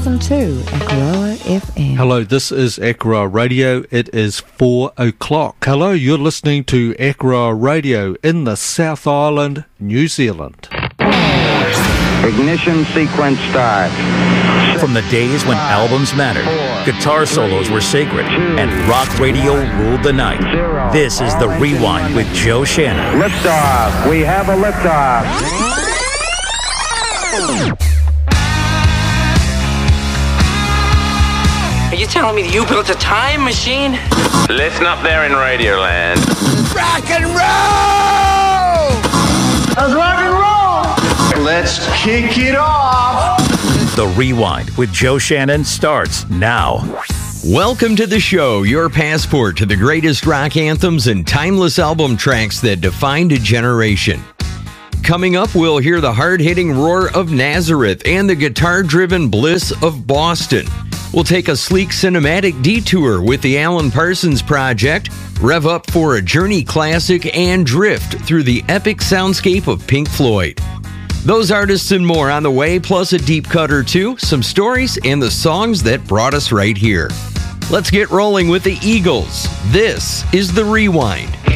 listen to Akaroa FM. Hello, this is Akaroa Radio. It is 4 o'clock. Hello, you're listening to Akaroa Radio in the South Island, New Zealand. Ignition sequence start. From the days when albums mattered, guitar solos were sacred, and rock radio ruled the night. This is The Rewind with Joe Shannon. Liftoff. We have a liftoff. Are you telling me that you built a time machine? Listen up there in Radioland. Rock and roll! Let's rock and roll! Let's kick it off! The Rewind with Joe Shannon starts now. Welcome to the show, your passport to the greatest rock anthems and timeless album tracks that defined a generation. Coming up, we'll hear the hard-hitting roar of Nazareth and the guitar-driven bliss of Boston. We'll take a sleek cinematic detour with the Alan Parsons Project, rev up for a Journey classic, and drift through the epic soundscape of Pink Floyd. Those artists and more on the way, plus a deep cut or two, some stories, and the songs that brought us right here. Let's get rolling with the Eagles. This is The Rewind.